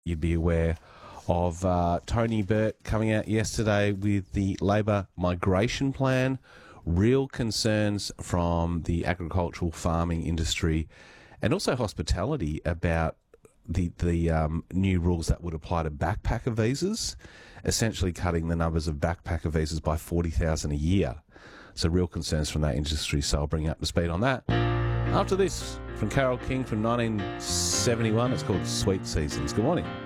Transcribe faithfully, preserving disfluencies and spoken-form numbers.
you'd be aware of uh, Tony Burt coming out yesterday with the Labor migration plan. Real concerns from the agricultural farming industry and also hospitality about the the um, new rules that would apply to backpacker visas, essentially cutting the numbers of backpacker visas by forty thousand a year. So real concerns from that industry, so I'll bring you up to speed on that. After this, from Carole King from nineteen seventy-one, it's called Sweet Seasons. Good morning.